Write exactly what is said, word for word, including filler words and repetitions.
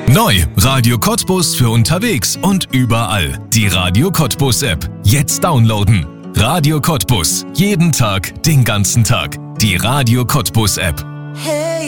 Neu, Radio Cottbus für unterwegs und überall. Die Radio Cottbus App. Jetzt downloaden. Radio Cottbus. Jeden Tag, den ganzen Tag. Die Radio Cottbus App. Hey.